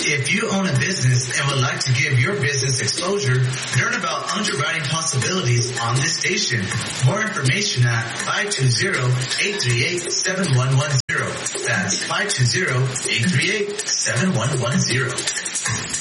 If you own a business and would like to give your business exposure, learn about underwriting possibilities on this station. More information at 520-838-7110. That's 520-838-7110.